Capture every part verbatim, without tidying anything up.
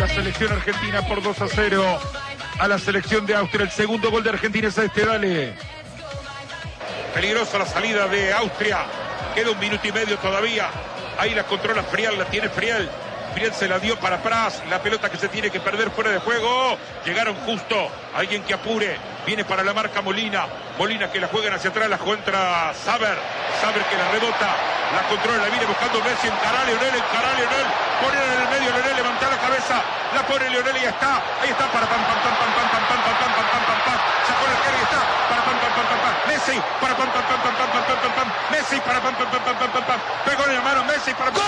la selección argentina por dos a cero a la selección de Austria. El segundo gol de Argentina es este, dale. Peligrosa la salida de Austria. Queda un minuto y medio todavía. Ahí la controla Friel, la tiene Friel. Friel se la dio para Pras. La pelota que se tiene que perder fuera de juego. Llegaron justo. Alguien que apure. Viene para la marca Molina. Molina que la juegan hacia atrás. La contra Saber. Saber que la rebota. La controla. La viene buscando Messi. Encará a Lionel. Encará a Lionel. Pone en el medio. Lionel levanta la cabeza. La pone Lionel y ya está. Ahí está. Para pam pam pam pam pam pam pam pam pam pam pam pam. Sacó la cara y está. Para pam pam pam pam pam. Messi. Para pam pam pam pam pam pam pam pam. Messi. Para pam pam pam pam pam pam. Pegó en la mano Messi. Para ¡gol!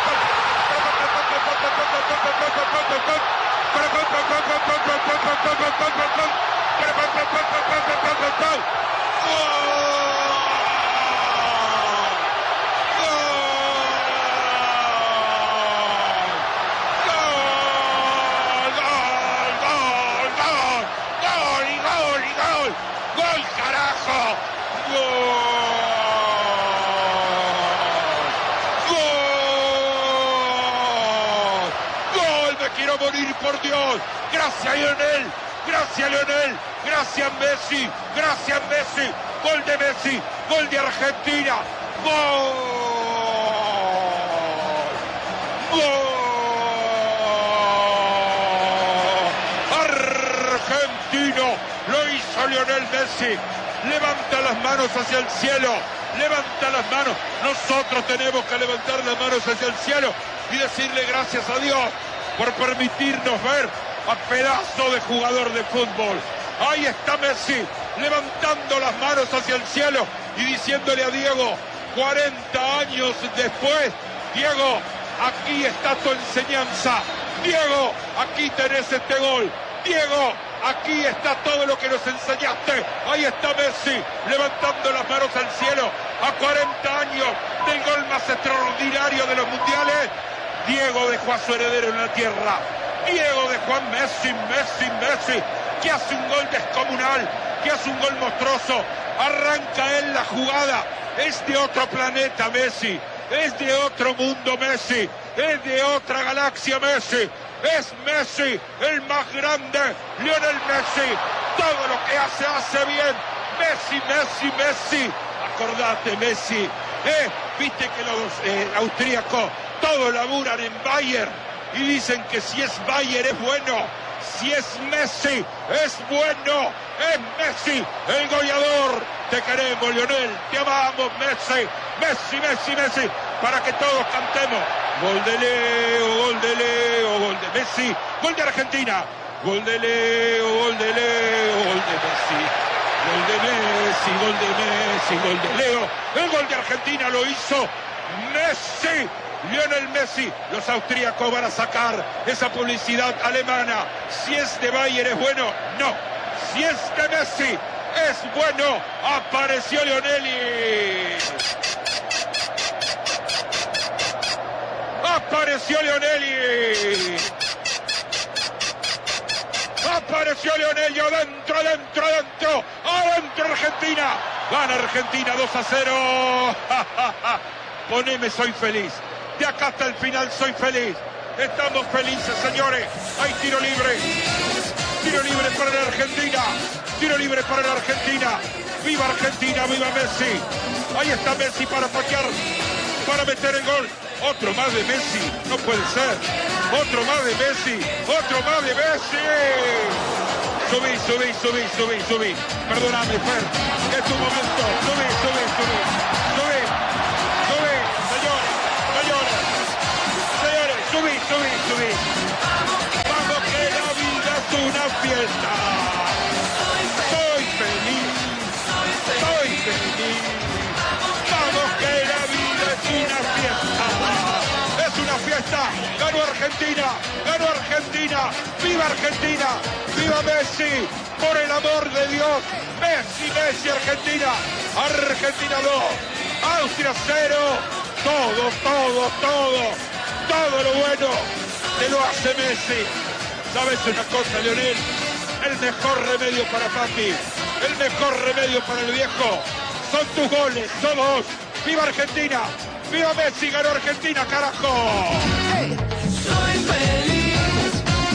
Morir por Dios, gracias Lionel, gracias Lionel, gracias Messi, gracias Messi, gol de Messi, gol de Argentina, gol, gol, argentino, lo hizo Lionel Messi, levanta las manos hacia el cielo, levanta las manos, nosotros tenemos que levantar las manos hacia el cielo y decirle gracias a Dios por permitirnos ver a pedazo de jugador de fútbol. Ahí está Messi, levantando las manos hacia el cielo y diciéndole a Diego, cuarenta años después, Diego, aquí está tu enseñanza. Diego, aquí tenés este gol. Diego, aquí está todo lo que nos enseñaste. Ahí está Messi, levantando las manos al cielo a cuarenta años del gol más extraordinario de los mundiales. Diego dejó a su heredero en la tierra. Diego dejó a Messi, Messi, Messi, que hace un gol descomunal, que hace un gol monstruoso. Arranca él la jugada. Es de otro planeta Messi, es de otro mundo Messi, es de otra galaxia Messi. Es Messi, el más grande, Lionel Messi. Todo lo que hace, hace bien. Messi, Messi, Messi. Acordate, Messi. Eh, viste que los eh, austríacos todos laburan en Bayern y dicen que si es Bayern es bueno, si es Messi es bueno, es Messi el goleador. Te queremos, Lionel, te amamos, Messi, Messi, Messi, Messi, para que todos cantemos. Gol de Leo, gol de Leo, gol de Messi, gol de Argentina, gol de Leo, gol de Leo, gol de Messi. Gol de Messi, gol de Messi, gol de Leo. El gol de Argentina lo hizo Messi, Lionel Messi. Los austríacos van a sacar esa publicidad alemana. Si es de Bayern es bueno, no. Si es de Messi es bueno. Apareció Lionel. Apareció Lionel. Apareció Lionel y adentro, adentro, adentro, adentro Argentina. Gana Argentina dos a cero. Poneme, soy feliz. De acá hasta el final soy feliz. Estamos felices, señores. Hay tiro libre. Tiro libre para la Argentina. Tiro libre para la Argentina. Viva Argentina, viva Messi. Ahí está Messi para patear, para meter el gol. Otro más de Messi, no puede ser. Otro más de Messi, otro más de Messi. Subí, subí, subí, subí, subí. Perdóname, Fer, es tu momento. Subí, subí, subí. Subí, subí, señores, señores, señores, subí, subí, subí. Vamos que la vida es una fiesta. Soy feliz, soy feliz. Vamos que la vida es una fiesta. Es una fiesta. Ganó Argentina, ganó Argentina. Viva Argentina, viva Messi. Por el amor de Dios. Messi, Messi, Argentina. Argentina dos, Austria cero. Todo, todo, todo. Todo lo bueno te lo hace Messi. ¿Sabes una cosa, Lionel? El mejor remedio para papi, el mejor remedio para el viejo son tus goles, todos. ¡Viva Argentina! ¡Viva Messi! ¡Ganó Argentina, carajo! Hey, soy feliz,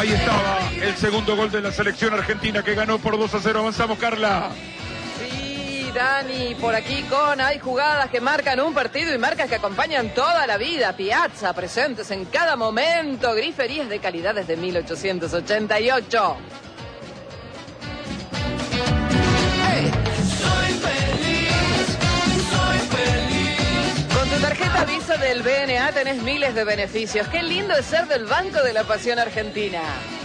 Ahí estaba el segundo gol de la selección argentina que ganó por dos a cero. Avanzamos, Carla. Sí, Dani, por aquí con hay jugadas que marcan un partido y marcas que acompañan toda la vida. Piazza, presentes en cada momento. Griferías de calidad desde mil ochocientos ochenta y ocho. Hey. Soy feliz, soy feliz. Con tu tarjeta Visa del B N A tenés miles de beneficios. Qué lindo es ser del Banco de la Pasión Argentina.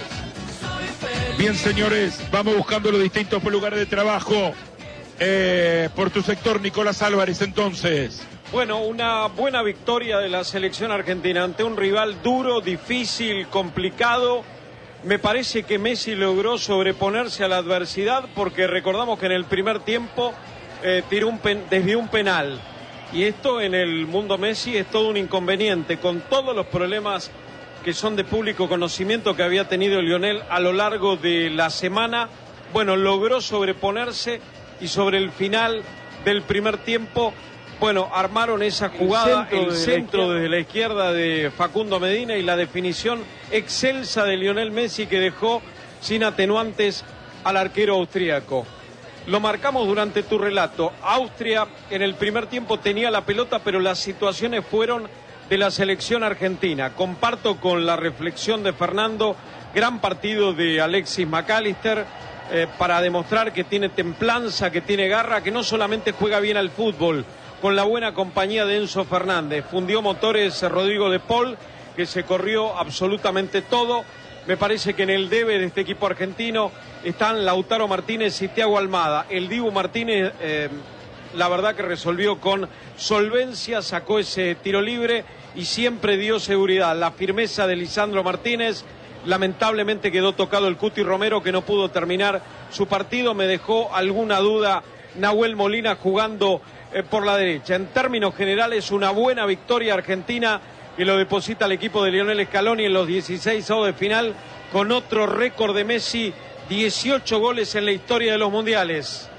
Bien, señores, vamos buscando los distintos lugares de trabajo. Eh, por tu sector, Nicolás Álvarez, entonces. Bueno, una buena victoria de la selección argentina ante un rival duro, difícil, complicado. Me parece que Messi logró sobreponerse a la adversidad porque recordamos que en el primer tiempo eh, tiró un pen, desvió un penal. Y esto en el mundo Messi es todo un inconveniente, con todos los problemas que son de público conocimiento que había tenido Lionel a lo largo de la semana. Bueno, logró sobreponerse y sobre el final del primer tiempo, bueno, armaron esa jugada, el centro, el centro desde la izquierda de Facundo Medina y la definición excelsa de Lionel Messi que dejó sin atenuantes al arquero austríaco. Lo marcamos durante tu relato. Austria en el primer tiempo tenía la pelota, pero las situaciones fueron de la selección argentina. Comparto con la reflexión de Fernando, gran partido de Alexis McAllister eh, para demostrar que tiene templanza, que tiene garra, que no solamente juega bien al fútbol, con la buena compañía de Enzo Fernández. Fundió motores Rodrigo de Paul, que se corrió absolutamente todo. Me parece que en el debe de este equipo argentino están Lautaro Martínez y Thiago Almada. El Dibu Martínez, eh, la verdad que resolvió con solvencia, sacó ese tiro libre y siempre dio seguridad. La firmeza de Lisandro Martínez, lamentablemente quedó tocado el Cuti Romero, que no pudo terminar su partido. Me dejó alguna duda Nahuel Molina jugando eh, por la derecha. En términos generales, una buena victoria argentina que lo deposita el equipo de Lionel Scaloni en los dieciséis avos de final con otro récord de Messi, dieciocho goles en la historia de los mundiales.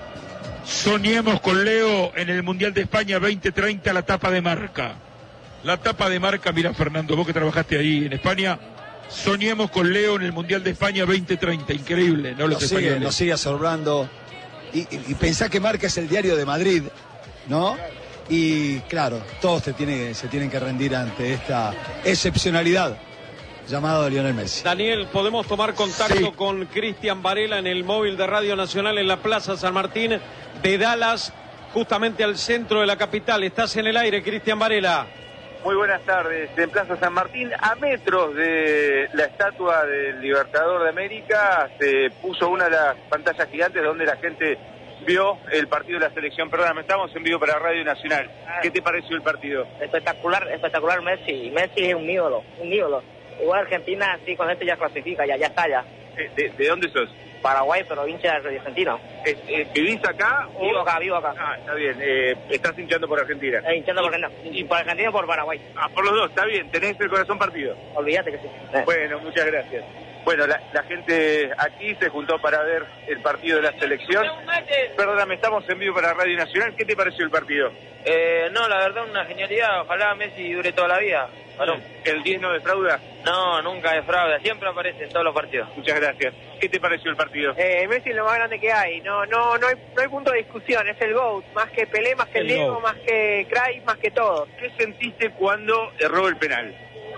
Soñemos con Leo en el Mundial de España veinte treinta, la tapa de marca. La tapa de marca, mira Fernando, vos que trabajaste ahí en España, soñemos con Leo en el Mundial de España veinte treinta, increíble, ¿no? Los nos sigue, españoles. Nos sigue asombrando. Y, y, y pensá que Marca es el diario de Madrid, ¿no? Y claro, todos te tiene, se tienen que rendir ante esta excepcionalidad llamado Lionel Messi. Daniel, podemos tomar contacto sí. con Cristian Varela en el móvil de Radio Nacional en la Plaza San Martín de Dallas, justamente al centro de la capital. Estás en el aire, Cristian Varela. Muy buenas tardes. En Plaza San Martín, a metros de la estatua del Libertador de América, se puso una de las pantallas gigantes donde la gente vio el partido de la selección. Perdóname, estamos en vivo para Radio Nacional. ¿Qué te pareció el partido? Espectacular, espectacular Messi. Messi es un ídolo, un ídolo. Igual Argentina, sí, con esto ya clasifica, ya, ya está ya. ¿De, de dónde sos? Paraguay, pero hincha de argentino. Eh, eh, ¿Vivís acá? O... Vivo acá, vivo acá. Ah, está bien. Eh, ¿Estás hinchando por Argentina? Eh, hinchando por Argentina. Y por Argentina y por Paraguay. Ah, por los dos, está bien. ¿Tenés el corazón partido? Olvídate que sí. Eh. Bueno, muchas gracias. Bueno, la, la gente aquí se juntó para ver el partido de la selección. Perdóname, estamos en vivo para Radio Nacional. ¿Qué te pareció el partido? Eh, no, la verdad, una genialidad. Ojalá Messi dure toda la vida. Bueno, ¿el diez no defrauda? No, nunca defrauda. Siempre aparece en todos los partidos. Muchas gracias. ¿Qué te pareció el partido? Eh, Messi es lo más grande que hay. No, no, no hay, no hay punto de discusión. Es el GOAT. Más que Pelé, más que el Diego, más que Cruyff, más que todos. ¿Qué sentiste cuando erró el penal?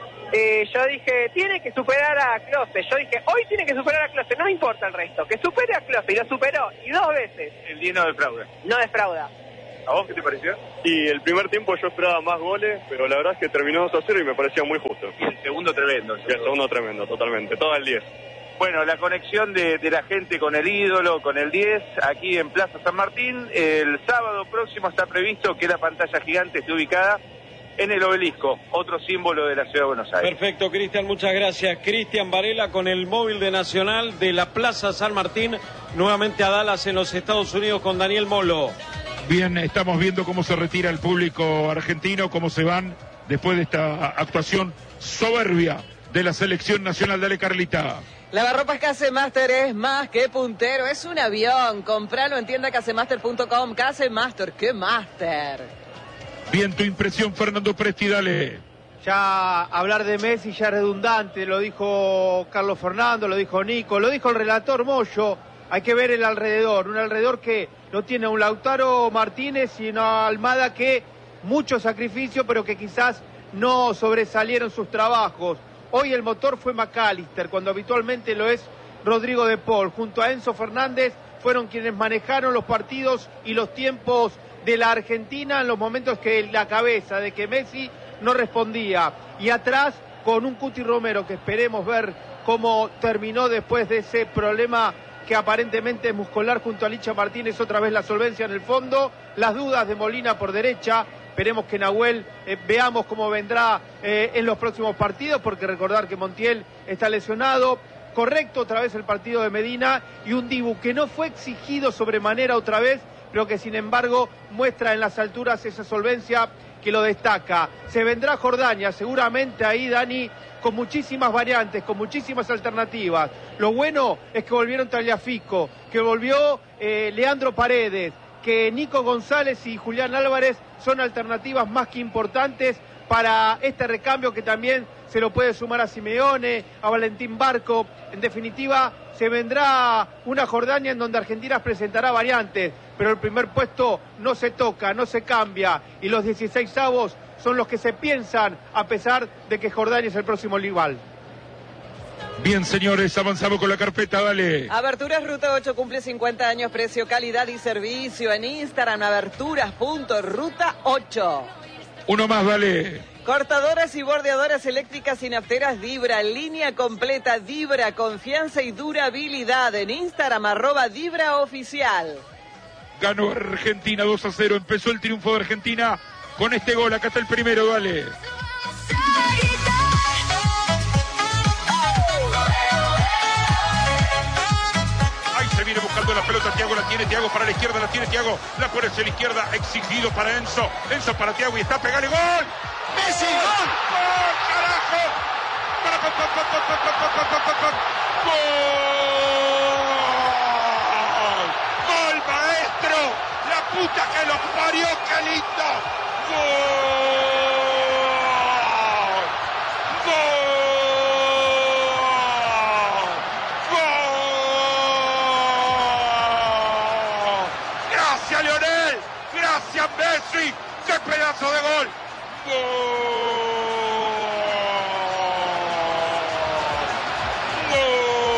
Eh, yo dije, tiene que superar a Klose. Yo dije, hoy tiene que superar a Klose. No me importa el resto. Que supere a Klose. Y lo superó. Y dos veces. El diez no defrauda. No defrauda. ¿A vos qué te pareció? Y el primer tiempo yo esperaba más goles, pero la verdad es que terminó dos a cero y me parecía muy justo. Y el segundo tremendo. Y el segundo tremendo, totalmente. Todo el diez. Bueno, la conexión de, de la gente con el ídolo, con el diez, aquí en Plaza San Martín. El sábado próximo está previsto que la pantalla gigante esté ubicada en el Obelisco, otro símbolo de la Ciudad de Buenos Aires. Perfecto, Cristian, muchas gracias. Cristian Varela con el móvil de Nacional de la Plaza San Martín, nuevamente a Dallas en los Estados Unidos con Daniel Molo. Bien, estamos viendo cómo se retira el público argentino, cómo se van después de esta actuación soberbia de la selección nacional. Dale, Carlita. Lavarropas Casemaster es más que puntero, es un avión. Compralo en tienda casemaster punto com. Casemaster, ¿qué master? Bien, tu impresión, Fernando Presti, dale. Ya hablar de Messi ya es redundante, lo dijo Carlos Fernando, lo dijo Nico, lo dijo el relator Moyo. Hay que ver el alrededor, un alrededor que no tiene a un Lautaro Martínez, sino a Almada que mucho sacrificio, pero que quizás no sobresalieron sus trabajos. Hoy el motor fue McAllister, cuando habitualmente lo es Rodrigo de Paul. Junto a Enzo Fernández fueron quienes manejaron los partidos y los tiempos de la Argentina en los momentos que la cabeza de que Messi no respondía. Y atrás con un Cuti Romero que esperemos ver cómo terminó después de ese problema que aparentemente es muscular junto a Licha Martínez, otra vez la solvencia en el fondo, las dudas de Molina por derecha. Esperemos que Nahuel eh, veamos cómo vendrá eh, en los próximos partidos, porque recordar que Montiel está lesionado. Correcto otra vez el partido de Medina y un Dibu que no fue exigido sobremanera otra vez, pero que sin embargo muestra en las alturas esa solvencia que lo destaca. Se vendrá Jordania, seguramente ahí, Dani, con muchísimas variantes, con muchísimas alternativas. Lo bueno es que volvieron Tagliafico, que volvió eh, Leandro Paredes, que Nico González y Julián Álvarez son alternativas más que importantes para este recambio que también se lo puede sumar a Simeone, a Valentín Barco. En definitiva, se vendrá una Jordania en donde Argentina presentará variantes, pero el primer puesto no se toca, no se cambia, y los dieciseisavos son los que se piensan, a pesar de que Jordania es el próximo rival. Bien, señores, avanzamos con la carpeta, dale. Aberturas Ruta ocho cumple cincuenta años, precio, calidad y servicio. En Instagram, aberturas punto ruta ocho. Uno más, dale. Cortadoras y bordeadoras eléctricas y nafteras Dibra, línea completa Dibra, confianza y durabilidad. En Instagram, arroba Dibra Oficial. Ganó Argentina dos a cero, empezó el triunfo de Argentina con este gol. Acá está el primero, dale. Se viene buscando la pelota, Thiago la tiene, Thiago para la izquierda, la tiene Thiago, la pone hacia la izquierda, exigido para Enzo, Enzo para Thiago y está a pegarle, ¡gol! ¡Messi! ¡Gol! ¡Gol, carajo! ¡Gol! ¡Gol, maestro! ¡La puta que los parió, qué lindo! ¡Gol! Messi, qué pedazo de gol. Gol. Gol.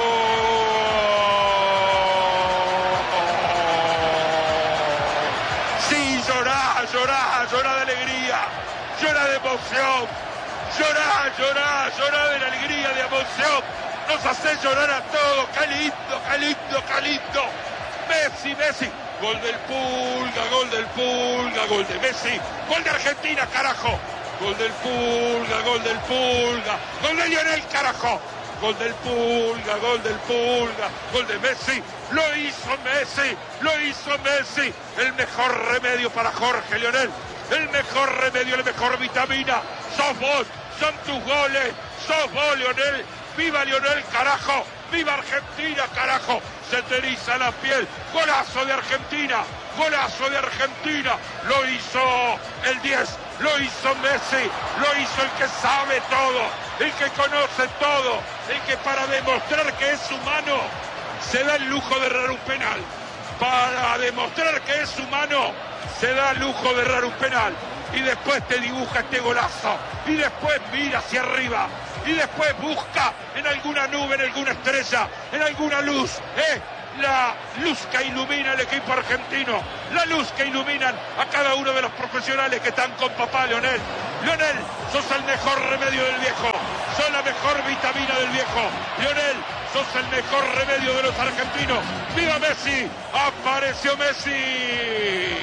Sí, llorá, llorá, llorá de alegría, llorá de emoción, llorá, llorá, llorá de la alegría, de emoción. Nos hace llorar a todos. Qué lindo, qué lindo, qué lindo. Messi, Messi. Gol del Pulga, gol del Pulga, gol de Messi, gol de Argentina, carajo. Gol del Pulga, gol del Pulga, gol de Lionel, carajo. Gol del Pulga, gol del Pulga, gol de Messi. Lo hizo Messi, lo hizo Messi. El mejor remedio para Jorge Lionel. El mejor remedio, la mejor vitamina. Sos vos, son tus goles. Sos vos, Lionel. ¡Viva Lionel, carajo! ¡Viva Argentina, carajo! Se te eriza la piel. Golazo de Argentina. Golazo de Argentina. Lo hizo el diez. Lo hizo Messi. Lo hizo el que sabe todo. El que conoce todo. El que para demostrar que es humano se da el lujo de errar un penal. Para demostrar que es humano se da el lujo de errar un penal. Y después te dibuja este golazo. Y después mira hacia arriba. Y después busca en alguna nube, en alguna estrella, en alguna luz, ¿eh? La luz que ilumina al equipo argentino, la luz que iluminan a cada uno de los profesionales que están con papá Lionel. Lionel, sos el mejor remedio del viejo, sos la mejor vitamina del viejo. Lionel, sos el mejor remedio de los argentinos. ¡Viva Messi! ¡Apareció Messi!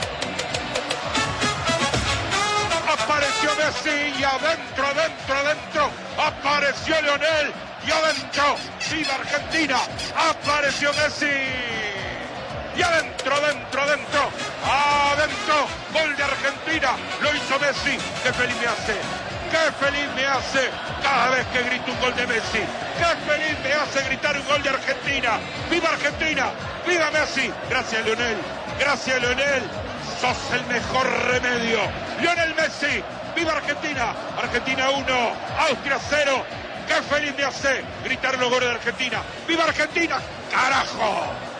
Apareció Messi y adentro, adentro, adentro apareció Lionel y adentro, viva Argentina, apareció Messi y adentro, adentro, adentro, adentro, gol de Argentina, lo hizo Messi. Qué feliz me hace, qué feliz me hace cada vez que grito un gol de Messi, qué feliz me hace gritar un gol de Argentina. Viva Argentina, viva Messi. Gracias Lionel, gracias Lionel. Sos el mejor remedio. Lionel Messi, ¡Viva Argentina! Argentina uno, Austria cero. ¡Qué feliz me hace gritar los goles de Argentina! ¡Viva Argentina! ¡Carajo!